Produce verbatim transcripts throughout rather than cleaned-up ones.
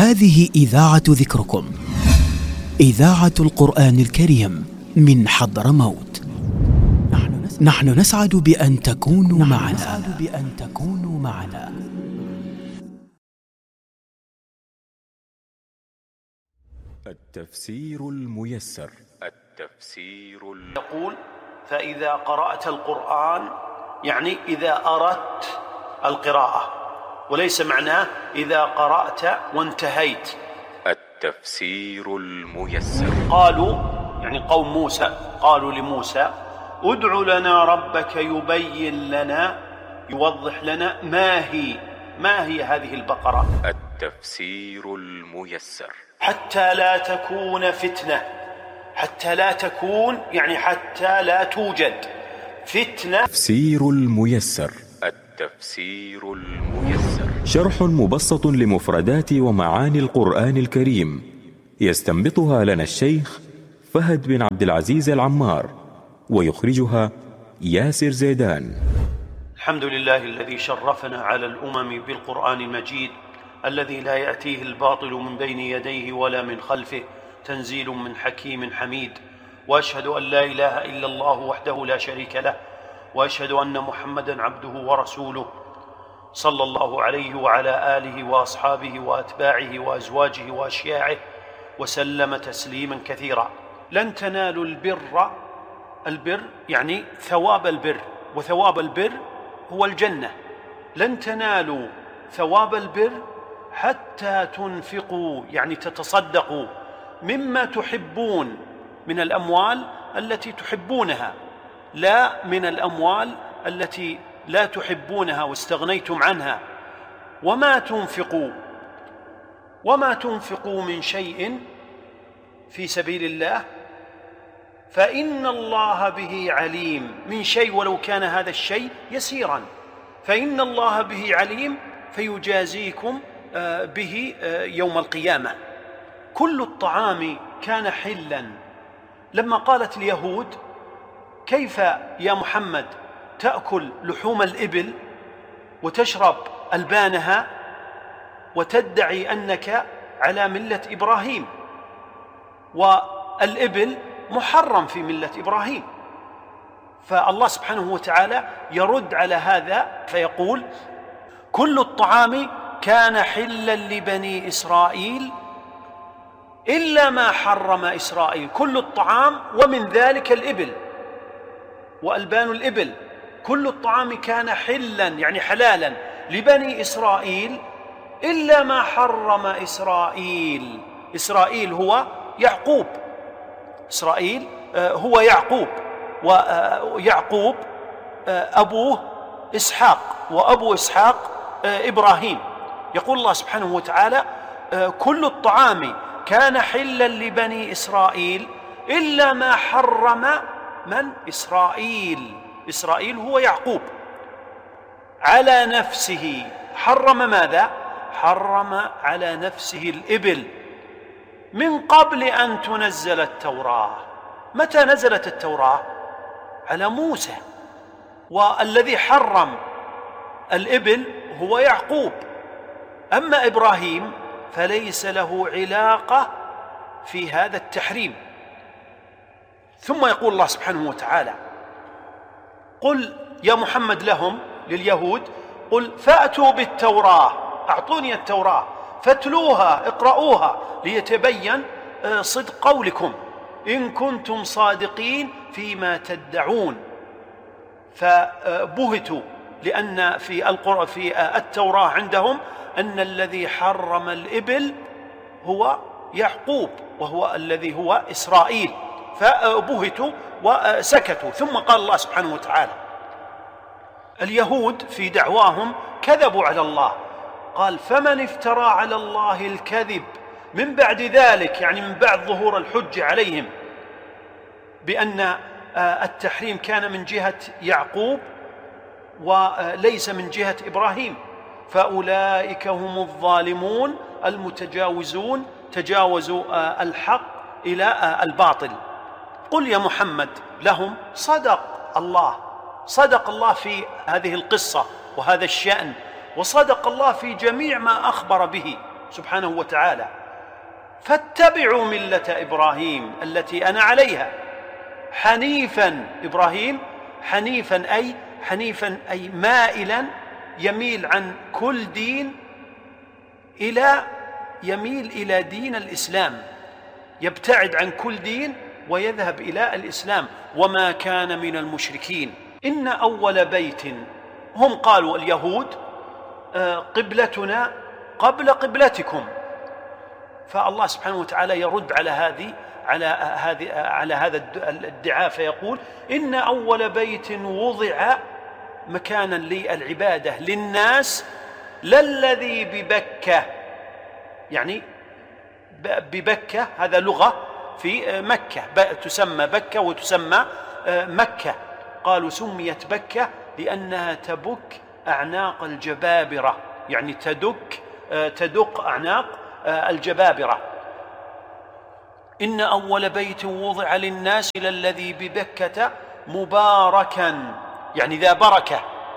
هذه إذاعة ذكركم، إذاعة القرآن الكريم من حضرموت. نحن نسعد بأن تكونوا معنا. نسعد بأن تكونوا معنا. التفسير الميسر. التفسير ال... يقول: فإذا قرأت القرآن، يعني إذا أردت القراءة، وليس معناه إذا قرأت وانتهيت. التفسير الميسر. قالوا يعني قوم موسى قالوا لموسى: ادع لنا ربك يبين لنا يوضح لنا ما هي ما هي هذه البقرة. التفسير الميسر. حتى لا تكون فتنة، حتى لا تكون يعني حتى لا توجد فتنة. التفسير الميسر. التفسير الميسر شرح مبسط لمفردات ومعاني القرآن الكريم، يستنبطها لنا الشيخ فهد بن عبد العزيز العمار، ويخرجها ياسر زيدان. الحمد لله الذي شرفنا على الأمم بالقرآن المجيد، الذي لا يأتيه الباطل من بين يديه ولا من خلفه، تنزيل من حكيم حميد. وأشهد أن لا إله إلا الله وحده لا شريك له، وأشهد أن محمدًا عبده ورسوله، صلى الله عليه وعلى آله وأصحابه وأتباعه وأزواجه وأشياعه وسلم تسليمًا كثيرا. لن تنالوا البر، البر يعني ثواب البر، وثواب البر هو الجنة. لن تنالوا ثواب البر حتى تنفقوا، يعني تتصدقوا مما تحبون من الأموال التي تحبونها، لا من الأموال التي لا تحبونها واستغنيتم عنها. وما تنفقوا وما تنفقوا من شيء في سبيل الله فإن الله به عليم. من شيء ولو كان هذا الشيء يسيرا، فإن الله به عليم فيجازيكم به يوم القيامة. كل الطعام كان حلا. لما قالت اليهود: كيف يا محمد تأكل لحوم الإبل وتشرب ألبانها وتدعي أنك على ملة إبراهيم، والإبل محرم في ملة إبراهيم؟ فالله سبحانه وتعالى يرد على هذا فيقول: كل الطعام كان حلا لبني إسرائيل إلا ما حرم إسرائيل. كل الطعام ومن ذلك الإبل وألبان الإبل. كل الطعام كان حلا يعني حلالا لبني إسرائيل إلا ما حرم إسرائيل. إسرائيل هو يعقوب. إسرائيل هو يعقوب، ويعقوب أبوه إسحاق، وأبو إسحاق إبراهيم. يقول الله سبحانه وتعالى: كل الطعام كان حلا لبني إسرائيل إلا ما حرم من؟ إسرائيل. إسرائيل هو يعقوب. على نفسه حرم ماذا؟ حرم على نفسه الإبل من قبل أن تنزل التوراة. متى نزلت التوراة؟ على موسى. والذي حرم الإبل هو يعقوب. أما إبراهيم فليس له علاقة في هذا التحريم. ثم يقول الله سبحانه وتعالى: قل يا محمد لهم، لليهود: قل فأتوا بالتوراة، أعطوني التوراة فاتلوها اقرؤوها ليتبين صدق قولكم إن كنتم صادقين فيما تدعون. فبهتوا لأن في القرآن في التوراة عندهم أن الذي حرم الإبل هو يعقوب، وهو الذي هو إسرائيل. فبهتوا وسكتوا. ثم قال الله سبحانه وتعالى: اليهود في دعواهم كذبوا على الله. قال: فمن افترى على الله الكذب من بعد ذلك، يعني من بعد ظهور الحجة عليهم بأن التحريم كان من جهة يعقوب وليس من جهة إبراهيم، فأولئك هم الظالمون المتجاوزون، تجاوزوا الحق إلى الباطل. قل يا محمد لهم: صدق الله، صدق الله في هذه القصة وهذا الشأن، وصدق الله في جميع ما أخبر به. سبحانه وتعالى: فاتبعوا ملة إبراهيم التي أنا عليها حنيفا. إبراهيم حنيفا أي حنيفا أي مائلا، يميل عن كل دين إلى يميل إلى دين الإسلام، يبتعد عن كل دين ويذهب إلى الإسلام، وما كان من المشركين. إن أول بيت، هم قالوا اليهود قبلتنا قبل قبلتكم، فالله سبحانه وتعالى يرد على هذه على هذه على هذا الادعاء فيقول: إن أول بيت وضع مكانا للعبادة للناس للذي ببكة، يعني ببكة هذا لغة في مكة، تسمى بكة وتسمى مكة. قالوا سميت بكة لأنها تبك أعناق الجبابرة، يعني تدك تدق أعناق الجبابرة. إن أول بيت وضع للناس للذي ببكة مباركا، يعني ذا بركة،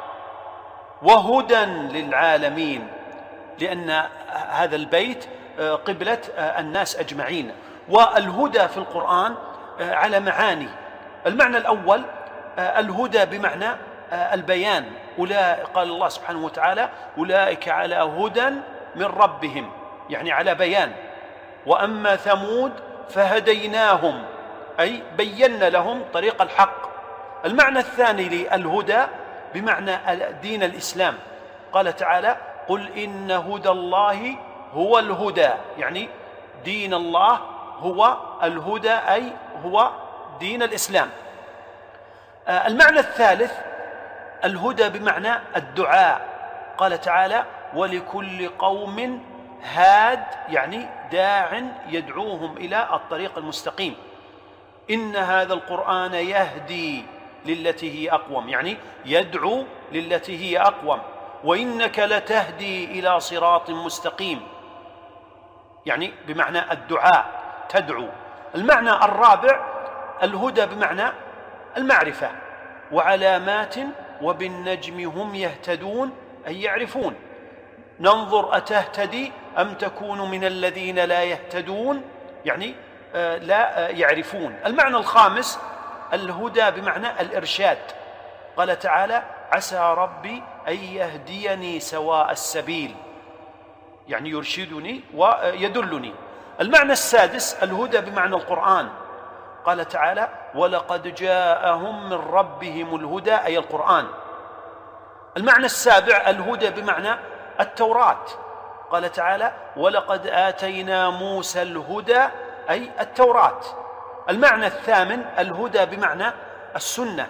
وهدى للعالمين، لأن هذا البيت قبلة الناس أجمعين. والهدى في القرآن على معاني. المعنى الأول الهدى بمعنى البيان، أولئك قال الله سبحانه وتعالى: أولئك على هدى من ربهم، يعني على بيان. وأما ثمود فهديناهم، أي بينا لهم طريق الحق. المعنى الثاني للهدى بمعنى دين الإسلام، قال تعالى: قل إن هدى الله هو الهدى، يعني دين الله هو الهدى، أي هو دين الإسلام. المعنى الثالث الهدى بمعنى الدعاء، قال تعالى: ولكل قوم هاد، يعني داع يدعوهم إلى الطريق المستقيم. إن هذا القرآن يهدي للتي هي أقوم، يعني يدعو للتي هي أقوم. وإنك لتهدي إلى صراط مستقيم، يعني بمعنى الدعاء، تدعو. المعنى الرابع الهدى بمعنى المعرفة، وعلامات وبالنجم هم يهتدون، أي يعرفون. ننظر أتهتدي أم تكون من الذين لا يهتدون، يعني لا يعرفون. المعنى الخامس الهدى بمعنى الإرشاد، قال تعالى: عسى ربي أن يهديني سواء السبيل، يعني يرشدني ويدلني. المعنى السادس الهدى بمعنى القرآن، قال تعالى: ولقد جاءهم من ربهم الهدى، أي القرآن. المعنى السابع الهدى بمعنى التوراة، قال تعالى: ولقد آتينا موسى الهدى، أي التوراة. المعنى الثامن الهدى بمعنى السنة،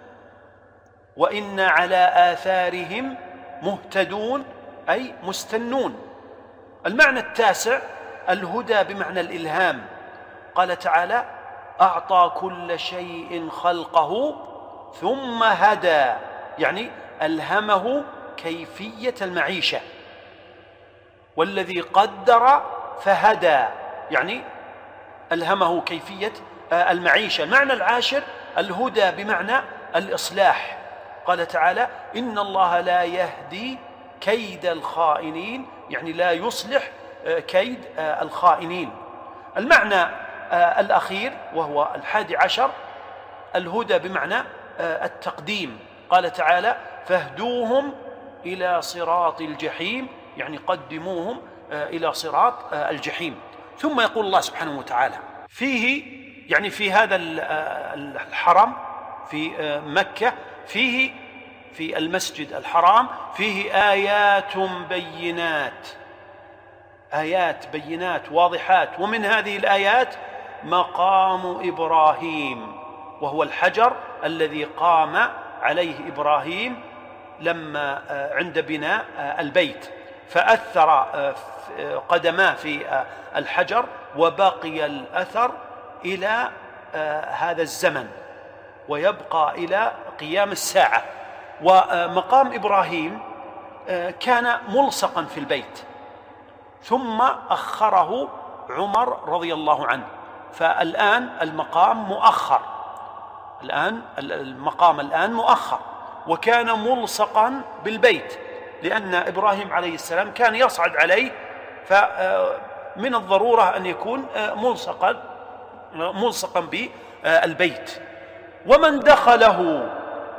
وإن على آثارهم مهتدون، أي مستنون. المعنى التاسع الهدى بمعنى الإلهام، قال تعالى: أعطى كل شيء خلقه ثم هدى، يعني ألهمه كيفية المعيشة. والذي قدر فهدى، يعني ألهمه كيفية المعيشة. المعنى العاشر الهدى بمعنى الإصلاح، قال تعالى: إن الله لا يهدي كيد الخائنين، يعني لا يصلح كيد الخائنين. المعنى الأخير وهو الحادي عشر الهدى بمعنى التقديم، قال تعالى: فاهدوهم إلى صراط الجحيم، يعني قدموهم إلى صراط الجحيم. ثم يقول الله سبحانه وتعالى فيه، يعني في هذا الحرم في مكة، فيه في المسجد الحرام فيه آيات بينات، آيات بينات واضحات. ومن هذه الآيات مقام إبراهيم، وهو الحجر الذي قام عليه إبراهيم لما عند بناء البيت، فأثر قدماه في الحجر وبقي الأثر إلى هذا الزمن ويبقى إلى قيام الساعة. ومقام إبراهيم كان ملصقا في البيت، ثم أخره عمر رضي الله عنه، فالآن المقام مؤخر، الآن المقام الآن مؤخر، وكان ملصقا بالبيت، لأن إبراهيم عليه السلام كان يصعد عليه فمن الضرورة أن يكون ملصقا ملصقا بالبيت. ومن دخله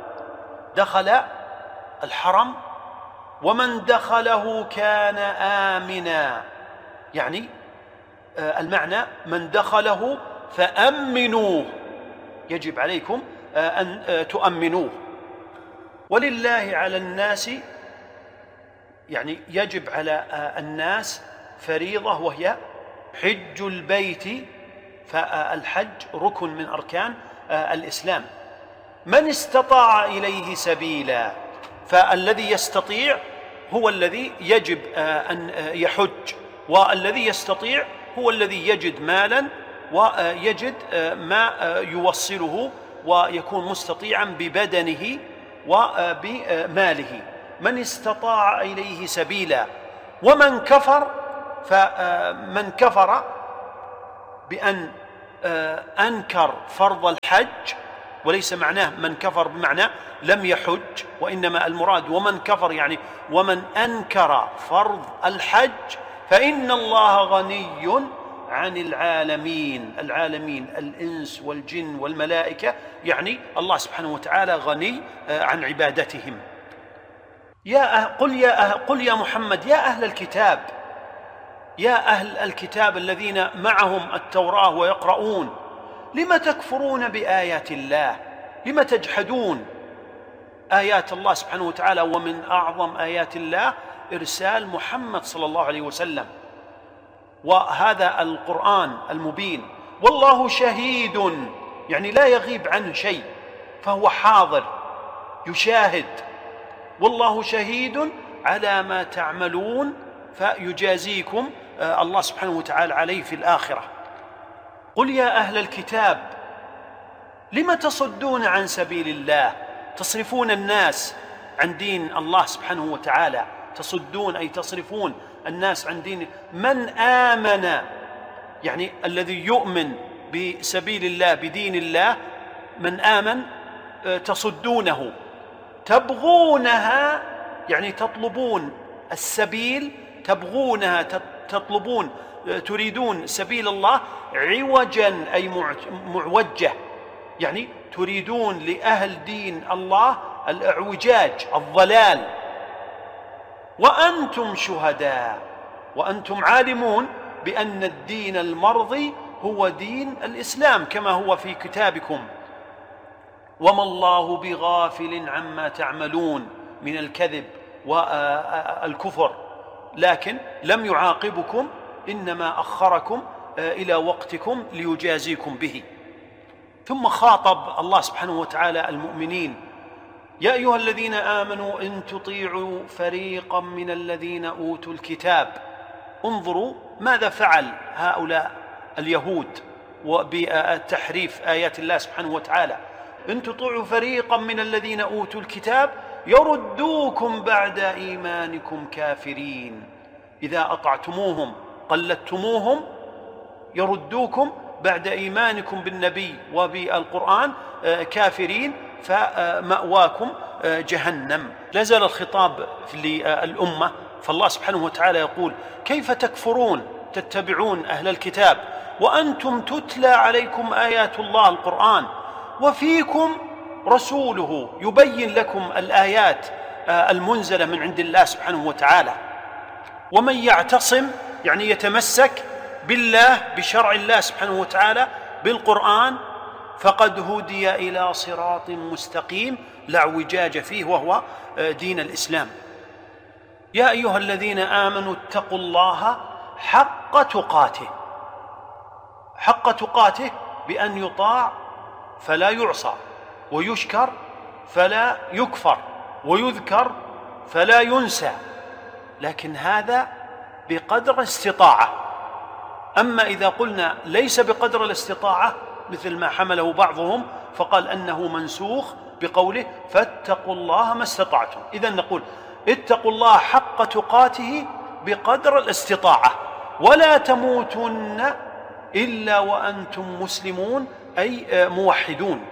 دخل الحرم ومن دخله كان آمنا، يعني المعنى من دخله فأمنوه، يجب عليكم أن تؤمنوه. ولله على الناس، يعني يجب على الناس فريضة وهي حج البيت، فالحج ركن من أركان الإسلام. من استطاع إليه سبيلا، فالذي يستطيع هو الذي يجب أن يحج، والذي يستطيع هو الذي يجد مالا ويجد ما يوصله ويكون مستطيعا ببدنه وبماله. من استطاع إليه سبيلا. ومن كفر، فمن كفر بأن أنكر فرض الحج، وليس معناه من كفر بمعنى لم يحج، وإنما المراد ومن كفر يعني ومن أنكر فرض الحج، فإن الله غني عن العالمين. العالمين الإنس والجن والملائكة، يعني الله سبحانه وتعالى غني عن عبادتهم. يا قل يا قل يا محمد يا أهل الكتاب، يا أهل الكتاب الذين معهم التوراة ويقرؤون، لم تكفرون بآيات الله؟ لم تجحدون آيات الله سبحانه وتعالى؟ ومن أعظم آيات الله إرسال محمد صلى الله عليه وسلم، وهذا القرآن المبين. والله شهيد، يعني لا يغيب عنه شيء، فهو حاضر يشاهد. والله شهيد على ما تعملون، فيجازيكم الله سبحانه وتعالى عليه في الآخرة. قل يا أهل الكتاب لم تصدون عن سبيل الله، تصرفون الناس عن دين الله سبحانه وتعالى. تصدون أي تصرفون الناس عن دين. من آمن، يعني الذي يؤمن بسبيل الله بدين الله، من آمن تصدونه. تبغونها، يعني تطلبون السبيل، تبغونها تطلبون تريدون سبيل الله عوجا أي معوجة، يعني تريدون لأهل دين الله الإعوجاج الضلال. وأنتم شهداء، وأنتم عالمون بأن الدين المرضي هو دين الإسلام كما هو في كتابكم. وما الله بغافل عما تعملون من الكذب والكفر، لكن لم يعاقبكم، إنما أخركم إلى وقتكم ليجازيكم به. ثم خاطب الله سبحانه وتعالى المؤمنين: يا أيها الذين آمنوا إن تطيعوا فريقا من الذين أوتوا الكتاب. انظروا ماذا فعل هؤلاء اليهود وبتحريف آيات الله سبحانه وتعالى. إن تطيعوا فريقا من الذين أوتوا الكتاب يردوكم بعد إيمانكم كافرين. إذا أطعتموهم قلدتموهم يردوكم بعد إيمانكم بالنبي وبالقرآن كافرين، فمأواكم جهنم. لا زال الخطاب للأمة، فالله سبحانه وتعالى يقول: كيف تكفرون تتبعون أهل الكتاب وأنتم تتلى عليكم آيات الله القرآن وفيكم رسوله يبين لكم الآيات المنزلة من عند الله سبحانه وتعالى. ومن يعتصم، يعني يتمسك بالله بشرع الله سبحانه وتعالى بالقرآن، فقد هدي إلى صراط مستقيم لا اعوجاج فيه، وهو دين الإسلام. يا أيها الذين آمنوا اتقوا الله حق تقاته. حق تقاته بأن يطاع فلا يعصى، ويشكر فلا يكفر، ويذكر فلا ينسى، لكن هذا بقدر الاستطاعة. أما إذا قلنا ليس بقدر الاستطاعة مثل ما حمله بعضهم فقال أنه منسوخ بقوله: فاتقوا الله ما استطعتم. إذن نقول: اتقوا الله حق تقاته بقدر الاستطاعة، ولا تموتن إلا وأنتم مسلمون، أي موحدون.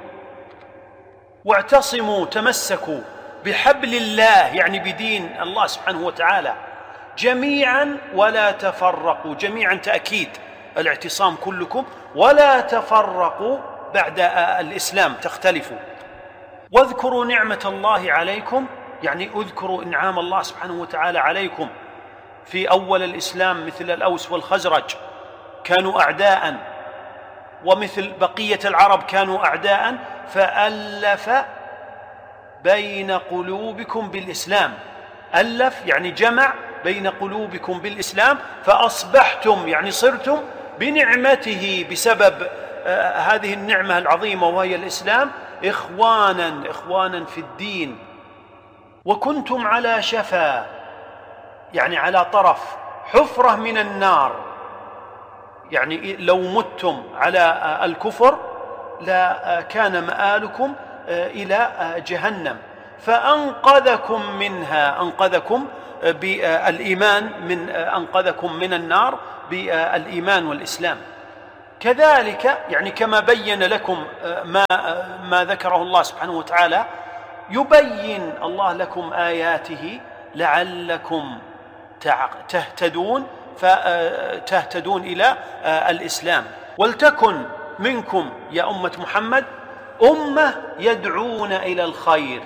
واعتصموا، تمسكوا بحبل الله، يعني بدين الله سبحانه وتعالى، جميعا ولا تفرقوا، جميعا تأكيد الاعتصام كلكم، ولا تفرقوا بعد الإسلام تختلفوا. واذكروا نعمة الله عليكم، يعني اذكروا إنعام الله سبحانه وتعالى عليكم في أول الإسلام، مثل الأوس والخزرج كانوا أعداء، ومثل بقية العرب كانوا أعداء، فألف بين قلوبكم بالإسلام. ألف يعني جمع بين قلوبكم بالإسلام، فأصبحتم يعني صرتم بنعمته بسبب آه هذه النعمة العظيمة وهي الإسلام إخوانا إخوانا في الدين. وكنتم على شفا يعني على طرف حفرة من النار، يعني لو متم على الكفر لكان مآلكم إلى جهنم، فأنقذكم منها، أنقذكم بالإيمان، من أنقذكم من النار بالإيمان والإسلام. كذلك يعني كما بين لكم ما ما ذكره الله سبحانه وتعالى، يبين الله لكم آياته لعلكم تهتدون، فتهتدون إلى الإسلام. ولتكن منكم يا أمة محمد أمة يدعون إلى الخير،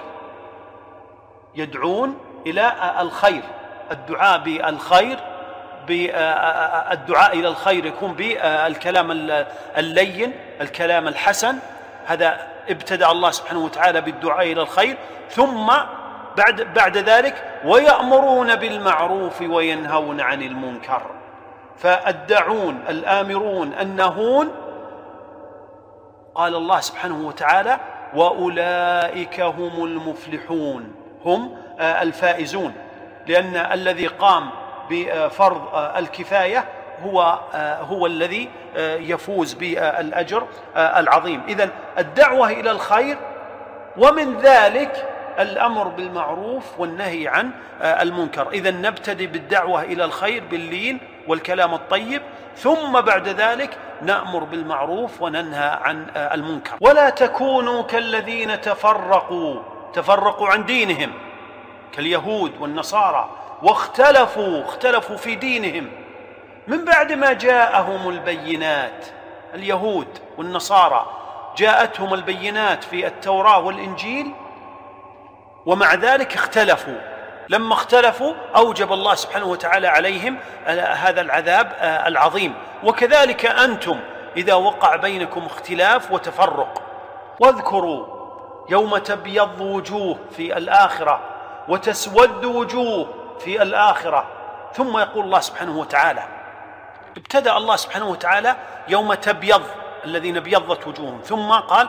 يدعون إلى الخير. الدعاء بالخير، بالدعاء إلى الخير يكون بالكلام اللين، الكلام الحسن. هذا ابتدأ الله سبحانه وتعالى بالدعاء إلى الخير، ثم بعد بعد ذلك ويأمرون بالمعروف وينهون عن المنكر. فالداعون الآمرون الناهون، قال الله سبحانه وتعالى وأولئك هم المفلحون، هم الفائزون، لأن الذي قام بفرض الكفاية هو هو الذي يفوز بالأجر العظيم. إذن الدعوة إلى الخير، ومن ذلك الأمر بالمعروف والنهي عن المنكر. إذن نبتدي بالدعوة إلى الخير باللين والكلام الطيب، ثم بعد ذلك نأمر بالمعروف وننهى عن المنكر. ولا تكونوا كالذين تفرقوا تفرقوا عن دينهم، كاليهود والنصارى، واختلفوا اختلفوا في دينهم من بعد ما جاءهم البينات. اليهود والنصارى جاءتهم البينات في التوراة والإنجيل، ومع ذلك اختلفوا. لما اختلفوا أوجب الله سبحانه وتعالى عليهم هذا العذاب العظيم. وكذلك أنتم إذا وقع بينكم اختلاف وتفرق. واذكروا يوم تبيض وجوه في الآخرة وتسود وجوه في الآخرة. ثم يقول الله سبحانه وتعالى، ابتدأ الله سبحانه وتعالى يوم تبيض الذين ابيضت وجوههم، ثم قال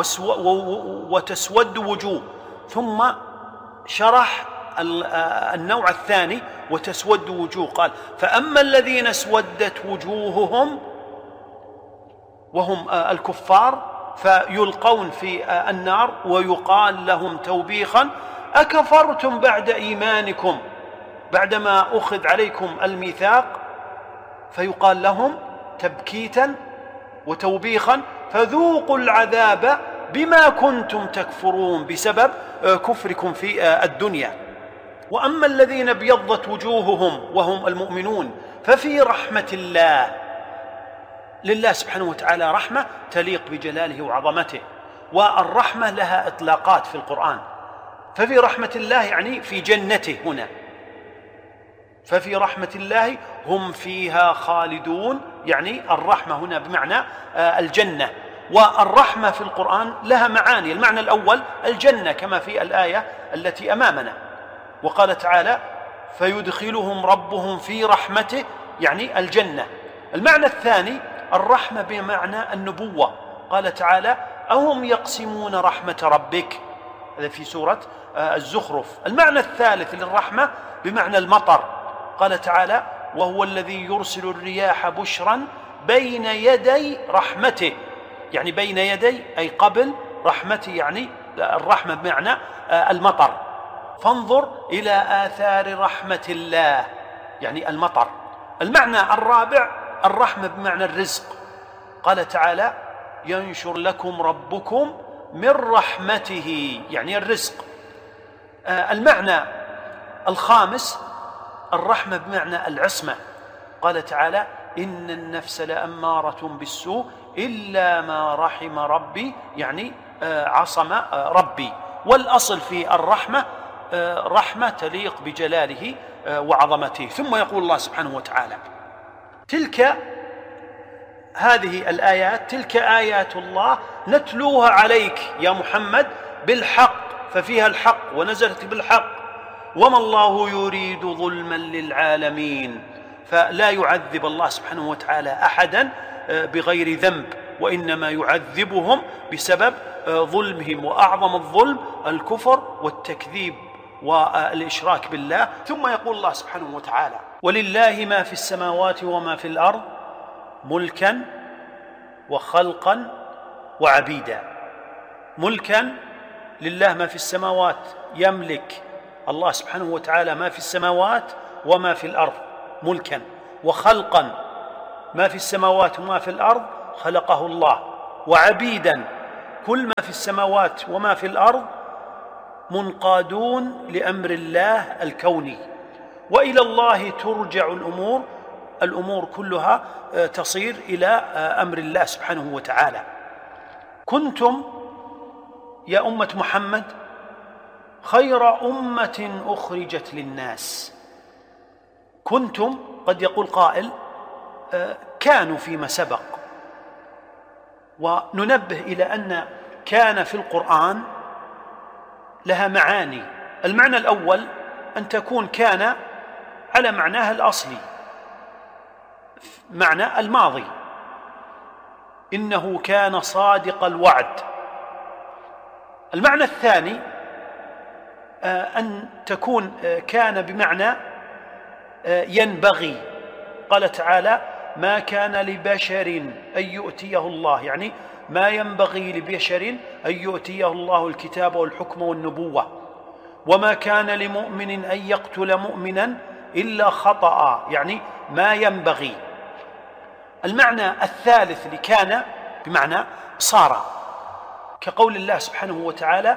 وتسود وجوه، ثم شرح النوع الثاني وتسود وجوه، قال فأما الذين اسودت وجوههم وهم الكفار فيلقون في النار ويقال لهم توبيخا أكفرتم بعد إيمانكم بعدما أخذ عليكم الميثاق، فيقال لهم تبكيتا وتوبيخا فذوقوا العذاب بما كنتم تكفرون بسبب كفركم في الدنيا. وأما الذين ابيضت وجوههم وهم المؤمنون ففي رحمة الله، لله سبحانه وتعالى رحمة تليق بجلاله وعظمته، والرحمة لها إطلاقات في القرآن. ففي رحمة الله يعني في جنته هنا، ففي رحمة الله هم فيها خالدون، يعني الرحمة هنا بمعنى الجنة. والرحمة في القرآن لها معاني، المعنى الأول الجنة كما في الآية التي أمامنا، وقال تعالى فيدخلهم ربهم في رحمته يعني الجنة. المعنى الثاني الرحمة بمعنى النبوة، قال تعالى أهم يقسمون رحمة ربك، هذا في سورة الزخرف. المعنى الثالث للرحمة بمعنى المطر، قال تعالى وهو الذي يرسل الرياح بشرا بين يدي رحمته، يعني بين يدي أي قبل رحمته، يعني الرحمة بمعنى المطر. فانظر إلى آثار رحمة الله يعني المطر. المعنى الرابع الرحمة بمعنى الرزق، قال تعالى ينشر لكم ربكم من رحمته يعني الرزق. المعنى الخامس والرحمة بمعنى العصمة. قال تعالى: إن النفس لأمارة بالسوء إلا ما رحم ربي، يعني عصم ربي. والأصل في الرحمة رحمة تليق بجلاله وعظمته. ثم يقول الله سبحانه وتعالى: تلك هذه الآيات تلك آيات الله نتلوها عليك يا محمد بالحق، ففيها الحق ونزلت بالحق، وما الله يريد ظلما للعالمين. فلا يعذب الله سبحانه وتعالى أحدا بغير ذنب، وإنما يعذبهم بسبب ظلمهم، وأعظم الظلم الكفر والتكذيب والإشراك بالله. ثم يقول الله سبحانه وتعالى: ولله ما في السماوات وما في الأرض ملكا وخلقا وعبيدا. ملكا لله ما في السماوات، يملك الله سبحانه وتعالى ما في السماوات وما في الأرض ملكا. وخلقا، ما في السماوات وما في الأرض خلقه الله. وعبيدا، كل ما في السماوات وما في الأرض منقادون لأمر الله الكوني. وإلى الله ترجع الأمور، الأمور كلها تصير إلى أمر الله سبحانه وتعالى. كنتم يا أمة محمد خير أمة أخرجت للناس. كنتم، قد يقول قائل كانوا فيما سبق، وننبه إلى أن كان في القرآن لها معاني. المعنى الأول أن تكون كان على معناها الأصلي، معنى الماضي، إنه كان صادق الوعد. المعنى الثاني أن تكون كان بمعنى ينبغي. قال تعالى: ما كان لبشر أن يؤتيه الله، يعني ما ينبغي لبشر أن يؤتيه الله الكتاب والحكم والنبوة، وما كان لمؤمن أن يقتل مؤمنا إلا خطأ، يعني ما ينبغي. المعنى الثالث لكان بمعنى صار، كقول الله سبحانه وتعالى: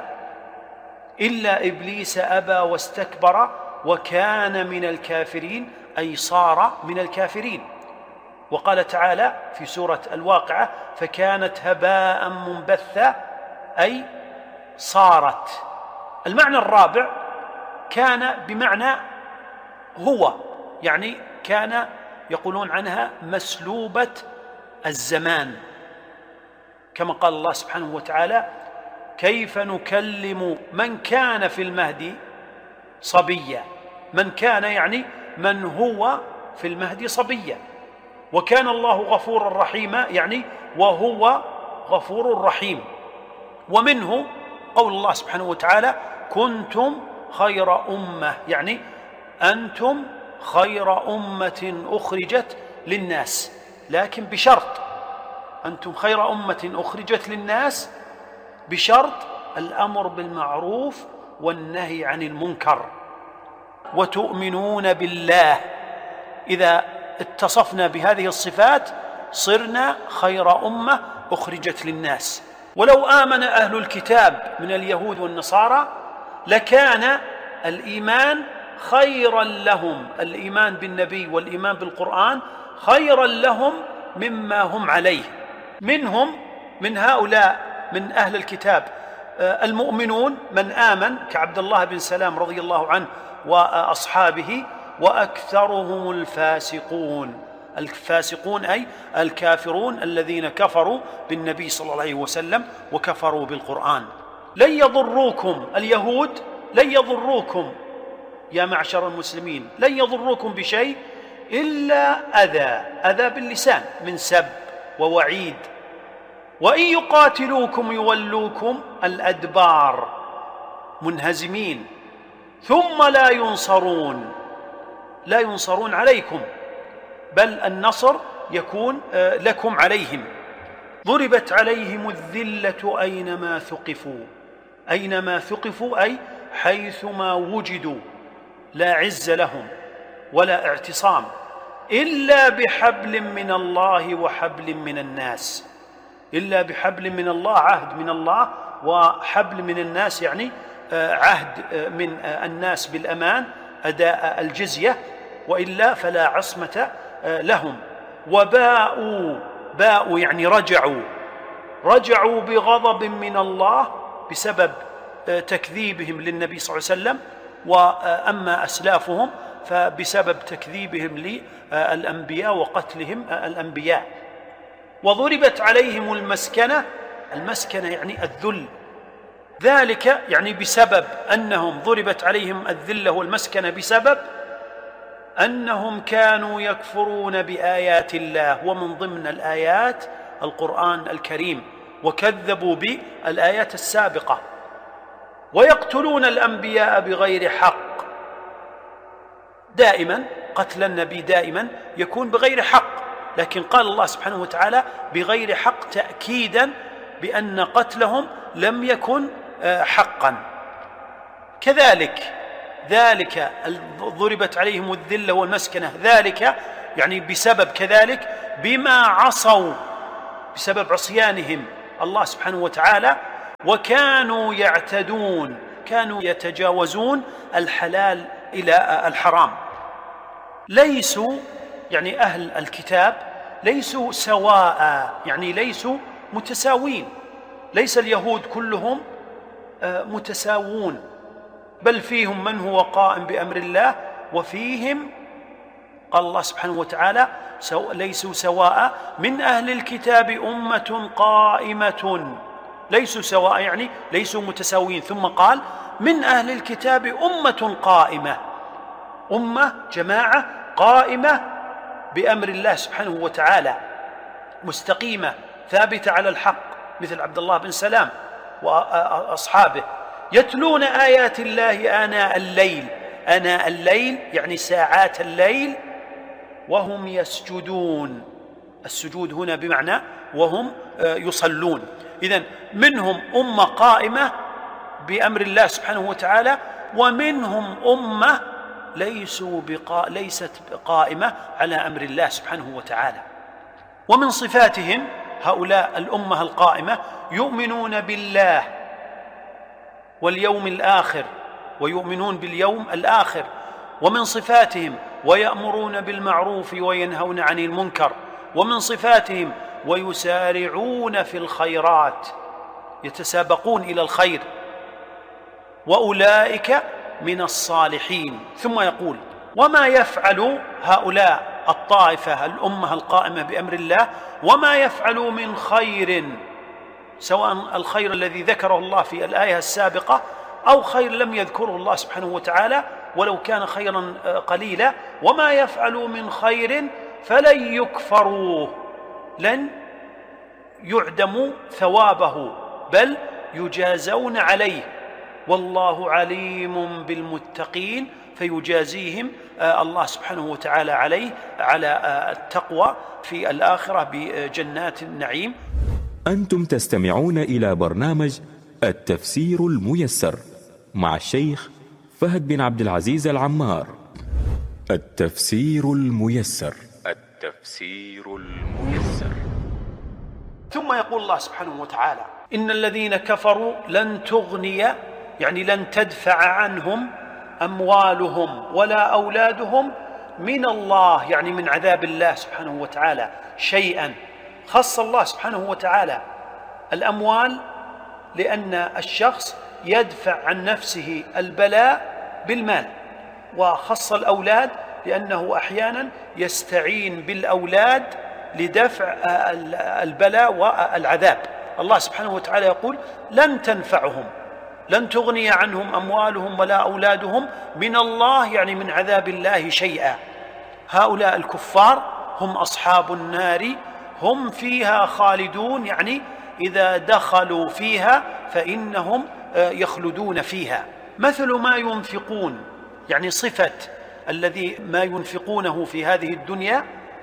إلا إبليس أبى واستكبر وكان من الكافرين، أي صار من الكافرين. وقال تعالى في سورة الواقعة: فكانت هباء منبثا، أي صارت. المعنى الرابع كان بمعنى هو، يعني كان يقولون عنها مسلوبة الزمان، كما قال الله سبحانه وتعالى: كيف نكلم من كان في المهد صبيا. من كان يعني من هو في المهد صبيا. وكان الله غفورا رحيما، يعني وهو غفور رحيم. ومنه قول الله سبحانه وتعالى: كنتم خير أمة، يعني أنتم خير أمة أخرجت للناس، لكن بشرط. أنتم خير أمة أخرجت للناس بشرط الأمر بالمعروف والنهي عن المنكر، وتؤمنون بالله. إذا اتصفنا بهذه الصفات صرنا خير أمة أخرجت للناس. ولو آمن أهل الكتاب من اليهود والنصارى لكان الإيمان خيرا لهم، الإيمان بالنبي والإيمان بالقرآن خيرا لهم مما هم عليه. منهم، من هؤلاء من أهل الكتاب، المؤمنون من آمن كعبد الله بن سلام رضي الله عنه وأصحابه، وأكثرهم الفاسقون. الفاسقون أي الكافرون الذين كفروا بالنبي صلى الله عليه وسلم وكفروا بالقرآن. لن يضروكم، اليهود لن يضروكم يا معشر المسلمين، لن يضروكم بشيء إلا أذى، أذى باللسان من سب ووعيد. وإن يقاتلوكم يولوكم الأدبار منهزمين، ثم لا ينصرون، لا ينصرون عليكم، بل النصر يكون لكم عليهم. ضربت عليهم الذلة أينما ثقفوا، أينما ثقفوا أي حيثما وجدوا، لا عز لهم ولا اعتصام إلا بحبل من الله وحبل من الناس. إلا بحبل من الله، عهد من الله، وحبل من الناس يعني عهد من الناس بالأمان، أداء الجزية. وإلا فلا عصمة لهم. وباءوا، باءوا يعني رجعوا، رجعوا بغضب من الله بسبب تكذيبهم للنبي صلى الله عليه وسلم، وأما أسلافهم فبسبب تكذيبهم للأنبياء وقتلهم الأنبياء. وضربت عليهم المسكنة، المسكنة يعني الذل، ذلك يعني بسبب أنهم ضربت عليهم الذلة والمسكنة بسبب أنهم كانوا يكفرون بآيات الله، ومن ضمن الآيات القرآن الكريم، وكذبوا بالآيات السابقة، ويقتلون الأنبياء بغير حق. دائما قتل النبي دائما يكون بغير حق، لكن قال الله سبحانه وتعالى بغير حق تأكيدا بأن قتلهم لم يكن حقا. كذلك ذلك ضربت عليهم الذلة والمسكنة، ذلك يعني بسبب كذلك بما عصوا، بسبب عصيانهم الله سبحانه وتعالى، وكانوا يعتدون، كانوا يتجاوزون الحلال إلى الحرام. ليسوا يعني أهل الكتاب ليسوا سواء، يعني ليسوا متساوين، ليس اليهود كلهم متساوون، بل فيهم من هو قائم بأمر الله، وفيهم قال الله سبحانه وتعالى ليسوا سواء من أهل الكتاب أمة قائمة، ليسوا سواء يعني ليسوا متساوين. ثم قال من أهل الكتاب أمة قائمة، أمة جماعة قائمة بأمر الله سبحانه وتعالى، مستقيمة ثابتة على الحق، مثل عبد الله بن سلام وأصحابه، يتلون آيات الله آناء الليل، آناء الليل يعني ساعات الليل، وهم يسجدون، السجود هنا بمعنى وهم يصلون. إذن منهم أمة قائمة بأمر الله سبحانه وتعالى، ومنهم أمة ليسوا بقا... ليست قائمة على أمر الله سبحانه وتعالى. ومن صفاتهم هؤلاء الأمة القائمة يؤمنون بالله واليوم الآخر، ويؤمنون باليوم الآخر. ومن صفاتهم ويأمرون بالمعروف وينهون عن المنكر. ومن صفاتهم ويسارعون في الخيرات، يتسابقون إلى الخير، وأولئك من الصالحين. ثم يقول وما يفعل هؤلاء الطائفة الأمة القائمة بأمر الله، وما يفعلوا من خير، سواء الخير الذي ذكره الله في الآية السابقة أو خير لم يذكره الله سبحانه وتعالى ولو كان خيرا قليلا، وما يفعلوا من خير فلن يكفروه، لن يعدموا ثوابه بل يجازون عليه، والله عليم بالمتقين، فيجازيهم الله سبحانه وتعالى عليه على التقوى في الآخرة بجنات النعيم. أنتم تستمعون إلى برنامج التفسير الميسر مع الشيخ فهد بن عبد العزيز العمار. التفسير الميسر، التفسير الميسر. ثم يقول الله سبحانه وتعالى إن الذين كفروا لن تغني، يعني لن تدفع عنهم أموالهم ولا أولادهم من الله، يعني من عذاب الله سبحانه وتعالى شيئا. خص الله سبحانه وتعالى الأموال لأن الشخص يدفع عن نفسه البلاء بالمال، وخص الأولاد لأنه أحيانا يستعين بالأولاد لدفع البلاء والعذاب. الله سبحانه وتعالى يقول لن تنفعهم، لن تغني عنهم أموالهم ولا أولادهم من الله، يعني من عذاب الله شيئا. هؤلاء الكفار هم أصحاب النار هم فيها خالدون، يعني إذا دخلوا فيها فإنهم يخلدون فيها. مثل ما ينفقون، يعني صفة الذي ما ينفقونه في هذه الدنيا،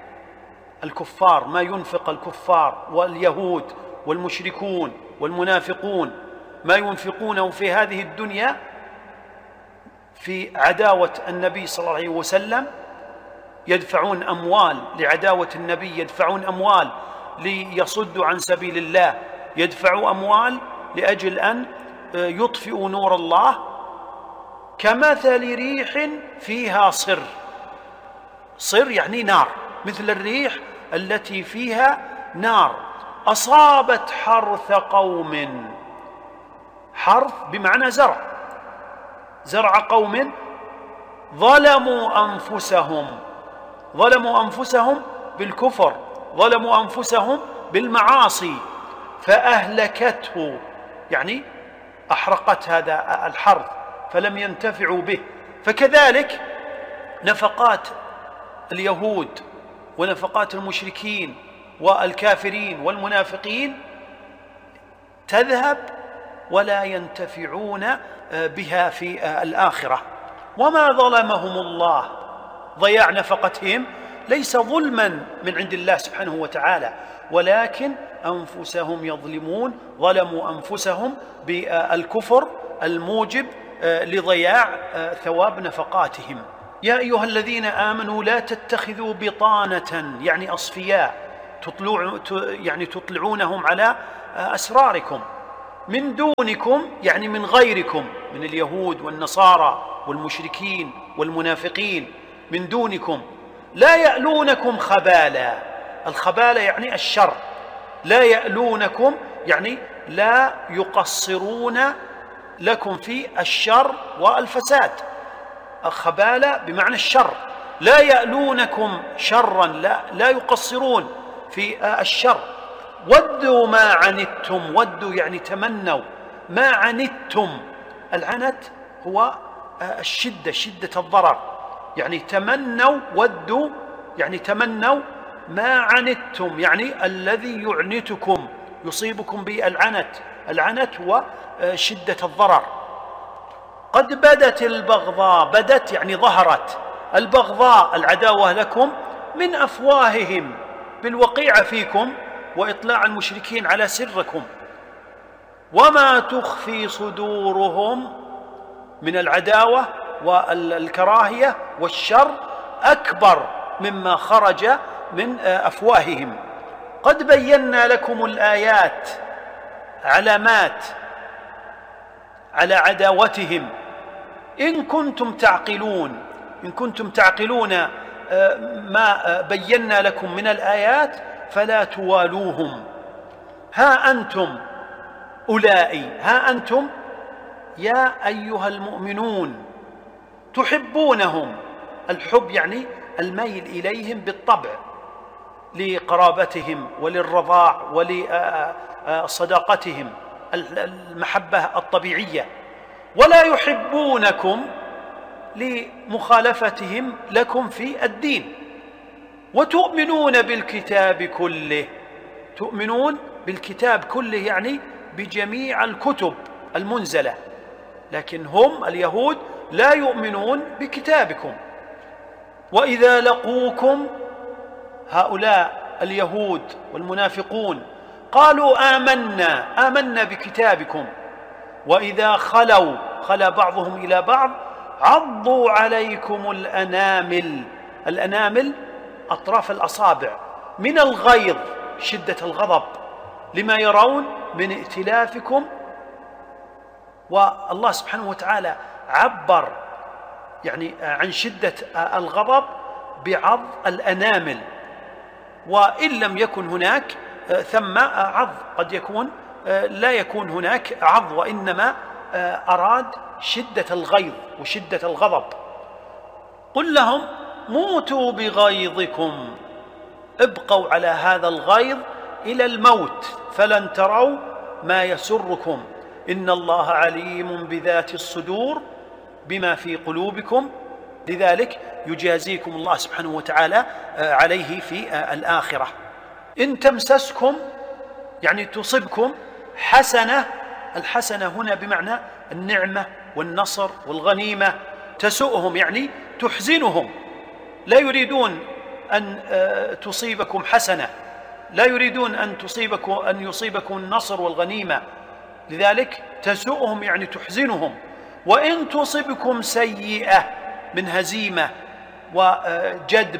الكفار ما ينفق الكفار واليهود والمشركون والمنافقون ما ينفقونه في هذه الدنيا في عداوة النبي صلى الله عليه وسلم، يدفعون أموال لعداوة النبي، يدفعون أموال ليصدوا عن سبيل الله، يدفعوا أموال لأجل أن يطفئوا نور الله. كمثل ريح فيها صر، صر يعني نار، مثل الريح التي فيها نار أصابت حرث قوم. حرث بمعنى زرع، زرع قوم ظلموا أنفسهم، ظلموا أنفسهم بالكفر، ظلموا أنفسهم بالمعاصي فأهلكته، يعني أحرقت هذا الحرث فلم ينتفعوا به. فكذلك نفقات اليهود ونفقات المشركين والكافرين والمنافقين تذهب ولا ينتفعون بها في الآخرة. وما ظلمهم الله، ضياع نفقتهم ليس ظلما من عند الله سبحانه وتعالى، ولكن أنفسهم يظلمون، ظلموا أنفسهم بالكفر الموجب لضياع ثواب نفقاتهم. يا أيها الذين آمنوا لا تتخذوا بطانة يعني أصفياء تطلع يعني تطلعونهم على أسراركم من دونكم يعني من غيركم، من اليهود والنصارى والمشركين والمنافقين، من دونكم لا يألونكم خبالا. الخبالة يعني الشر، لا يألونكم يعني لا يقصرون لكم في الشر والفساد. الخبالة بمعنى الشر، لا يألونكم شرا، لا, لا يقصرون في الشر. ودوا ما عنتم، ودوا يعني تمنوا، ما عنتم. العنت هو الشدة، شدة الضرر، يعني تمنوا، ودوا يعني تمنوا ما عنتم يعني الذي يعنتكم يصيبكم بالعنت. العنت هو شدة الضرر. قد بدت البغضاء، بدت يعني ظهرت، البغضاء العداوة لكم من أفواههم بالوقيعة فيكم وإطلاع المشركين على سركم، وما تخفي صدورهم من العداوة والكراهية والشر أكبر مما خرج من أفواههم. قد بينا لكم الآيات، علامات على عداوتهم، إن كنتم تعقلون، إن كنتم تعقلون ما بينا لكم من الآيات فلا توالوهم. ها أنتم أولئي، ها أنتم يا أيها المؤمنون تحبونهم، الحب يعني الميل إليهم بالطبع لقرابتهم وللرضاع ولصداقتهم، المحبة الطبيعية، ولا يحبونكم لمخالفتهم لكم في الدين، وتؤمنون بالكتاب كله. تؤمنون بالكتاب كله يعني بجميع الكتب المنزلة، لكن هم اليهود لا يؤمنون بكتابكم. وإذا لقوكم، هؤلاء اليهود والمنافقون قالوا آمنا، آمنا بكتابكم، وإذا خلوا، خلا بعضهم إلى بعض، عضوا عليكم الأنامل. الأنامل أطراف الأصابع، من الغيظ، شدة الغضب لما يرون من ائتلافكم. والله سبحانه وتعالى عبر يعني عن شدة الغضب بعض الأنامل، وإن لم يكن هناك ثم عض، قد يكون لا يكون هناك عض، وإنما أراد شدة الغيظ وشدة الغضب. قل لهم موتوا بغيظكم، ابقوا على هذا الغيظ إلى الموت فلن تروا ما يسركم، إن الله عليم بذات الصدور بما في قلوبكم، لذلك يجازيكم الله سبحانه وتعالى عليه في الآخرة. إن تمسسكم يعني تصبكم حسنة، الحسنة هنا بمعنى النعمة والنصر والغنيمة، تسؤهم يعني تحزنهم، لا يريدون أن تصيبكم حسنة، لا يريدون أن تصيبكم أن يصيبكم النصر والغنيمة، لذلك تسؤهم يعني تحزنهم. وإن تصبكم سيئة من هزيمة وجدب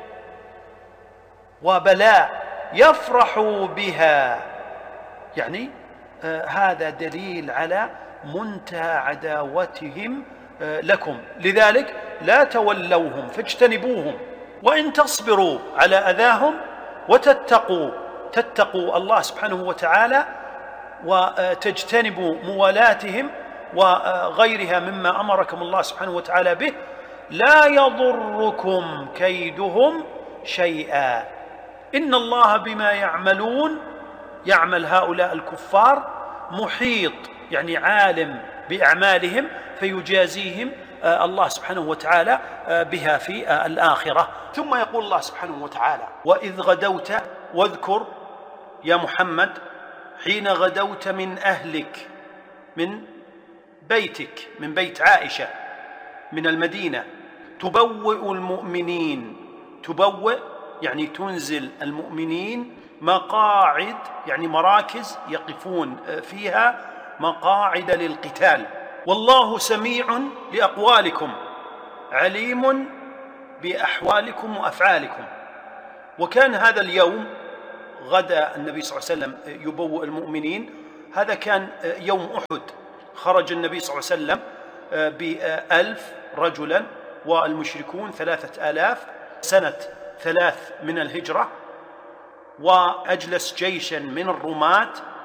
وبلاء يفرحوا بها، يعني آه هذا دليل على منتهى عداوتهم آه لكم، لذلك لا تولوهم فاجتنبوهم، وإن تصبروا على أذاهم وتتقوا تتقوا الله سبحانه وتعالى وتجتنبوا موالاتهم وغيرها مما أمركم الله سبحانه وتعالى به، لا يضركم كيدهم شيئا، إن الله بما يعملون، يعمل هؤلاء الكفار، محيط، يعني عالم بأعمالهم، فيجازيهم الله سبحانه وتعالى بها في الآخرة. ثم يقول الله سبحانه وتعالى: وإذ غدوت، واذكر يا محمد حين غدوت من أهلك، من بيتك، من بيت عائشة من المدينة، تبوئ المؤمنين، تبوئ يعني تنزل المؤمنين مقاعد، يعني مراكز يقفون فيها، مقاعد للقتال، والله سميع لأقوالكم عليم بأحوالكم وأفعالكم. وكان هذا اليوم غدا النبي صلى الله عليه وسلم يبوئ المؤمنين، هذا كان يوم أحد، خرج النبي صلى الله عليه وسلم بألف رجلا والمشركون ثلاثة آلاف، سنة ثلاث من الهجرة، وأجلس جيشا من الرماة